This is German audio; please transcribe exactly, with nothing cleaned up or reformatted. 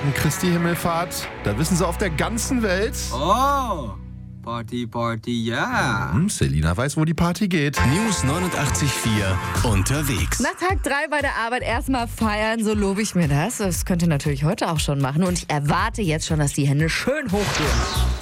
morgen Christi Himmelfahrt. Da wissen sie auf der ganzen Welt. Oh, Party, Party, ja. Hm, Selina weiß, wo die Party geht. News neunundachtzig Komma vier unterwegs. Nach Tag drei bei der Arbeit erstmal feiern, so lobe ich mir das. Das könnt ihr natürlich heute auch schon machen. Und ich erwarte jetzt schon, dass die Hände schön hochgehen.